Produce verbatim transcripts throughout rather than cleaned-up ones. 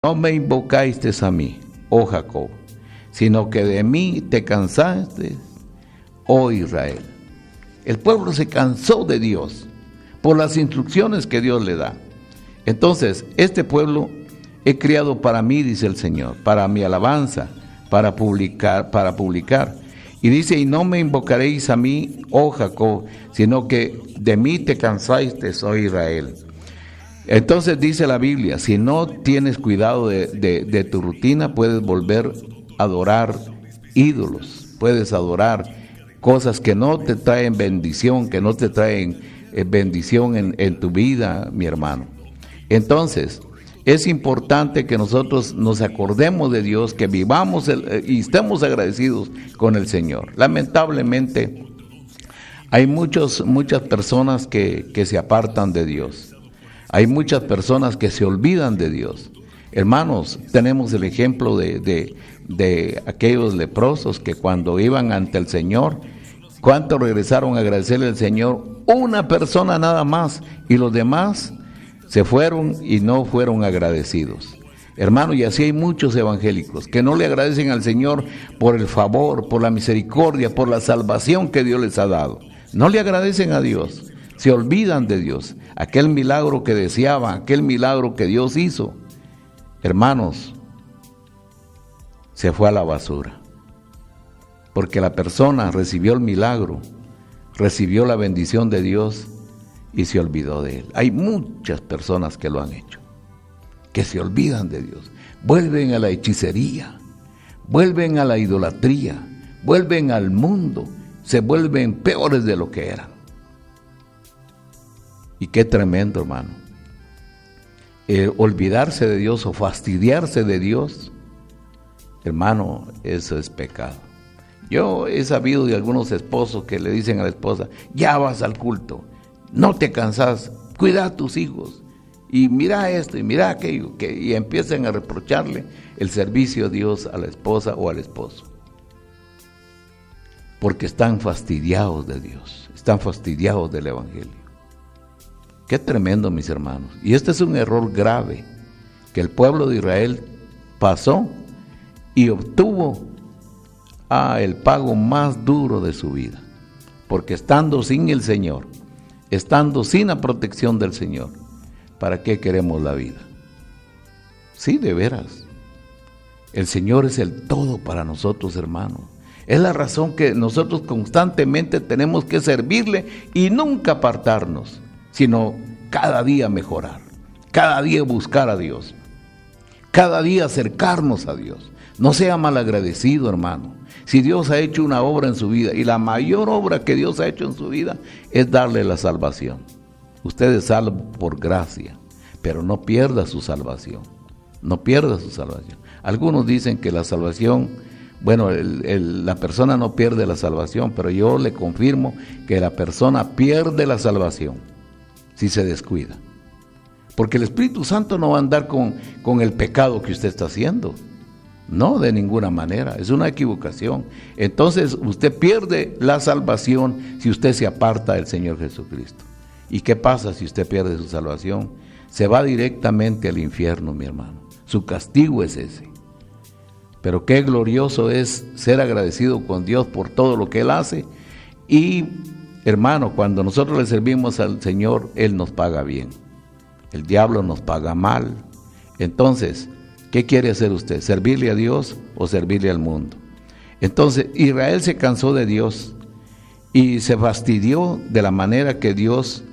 No me invocaste a mí, oh Jacob, sino que de mí te cansaste, oh Israel. El pueblo se cansó de Dios por las instrucciones que Dios le da. Entonces, este pueblo he criado para mí, dice el Señor, para mi alabanza, para publicar, para publicar. Y dice, y no me invocaréis a mí, oh Jacob, sino que de mí te cansaste, oh Israel. Entonces dice la Biblia, si no tienes cuidado de, de, de tu rutina, puedes volver a adorar ídolos, puedes adorar cosas que no te traen bendición, que no te traen eh, bendición en, en tu vida, mi hermano. Entonces, es importante que nosotros nos acordemos de Dios, que vivamos el, eh, y estemos agradecidos con el Señor. Lamentablemente, hay muchos, muchas personas que, que se apartan de Dios. Hay muchas personas que se olvidan de Dios. Hermanos, tenemos el ejemplo de, de, de aquellos leprosos que cuando iban ante el Señor, ¿cuántos regresaron a agradecerle al Señor? Una persona nada más, y los demás se fueron y no fueron agradecidos. Hermano, y así hay muchos evangélicos que no le agradecen al Señor por el favor, por la misericordia, por la salvación que Dios les ha dado. No le agradecen a Dios. Se olvidan de Dios, aquel milagro que deseaban, aquel milagro que Dios hizo. Hermanos, se fue a la basura, porque la persona recibió el milagro, recibió la bendición de Dios y se olvidó de él. Hay muchas personas que lo han hecho, que se olvidan de Dios, vuelven a la hechicería, vuelven a la idolatría, vuelven al mundo, se vuelven peores de lo que eran. Y qué tremendo, hermano. Eh, olvidarse de Dios o fastidiarse de Dios, hermano, eso es pecado. Yo he sabido de algunos esposos que le dicen a la esposa, ya vas al culto, no te cansas, cuida a tus hijos, y mira esto, y mira aquello, que, y empiezan a reprocharle el servicio a Dios a la esposa o al esposo. Porque están fastidiados de Dios, están fastidiados del Evangelio. Qué tremendo, mis hermanos. Y este es un error grave que el pueblo de Israel pasó y obtuvo ah, el pago más duro de su vida. Porque estando sin el Señor, estando sin la protección del Señor, ¿para qué queremos la vida? Sí, de veras. El Señor es el todo para nosotros, hermanos. Es la razón que nosotros constantemente tenemos que servirle y nunca apartarnos, sino cada día mejorar, cada día buscar a Dios, cada día acercarnos a Dios. No sea malagradecido, hermano. Si Dios ha hecho una obra en su vida, y la mayor obra que Dios ha hecho en su vida es darle la salvación. Usted es salvo por gracia, pero no pierda su salvación, no pierda su salvación. Algunos dicen que la salvación, bueno, el, el, la persona no pierde la salvación, pero yo le confirmo que la persona pierde la salvación si se descuida, porque el Espíritu Santo no va a andar con, con el pecado que usted está haciendo, no, de ninguna manera, es una equivocación. Entonces usted pierde la salvación si usted se aparta del Señor Jesucristo. ¿Y qué pasa si usted pierde su salvación? Se va directamente al infierno, mi hermano. Su castigo es ese. Pero qué glorioso es ser agradecido con Dios por todo lo que Él hace. Y hermano, cuando nosotros le servimos al Señor, Él nos paga bien. El diablo nos paga mal. Entonces, ¿qué quiere hacer usted? ¿Servirle a Dios o servirle al mundo? Entonces, Israel se cansó de Dios y se fastidió de la manera que Dios,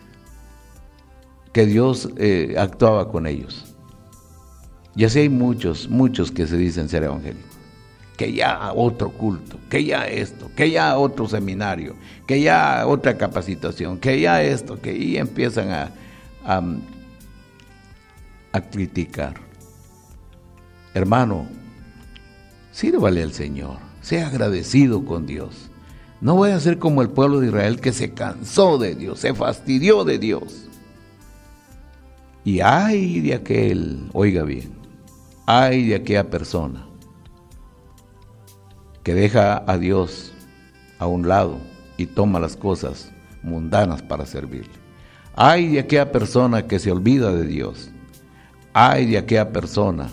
que Dios eh, actuaba con ellos. Y así hay muchos, muchos que se dicen ser evangélicos. Que ya otro culto, que ya esto, que ya otro seminario, que ya otra capacitación, que ya esto, que y empiezan a, a, a criticar. Hermano, sírvale al Señor, sea agradecido con Dios. No voy a ser como el pueblo de Israel que se cansó de Dios, se fastidió de Dios. Y ay de aquel, oiga bien, ay de aquella persona que deja a Dios a un lado y toma las cosas mundanas para servirle. Ay de aquella persona que se olvida de Dios. ay de aquella persona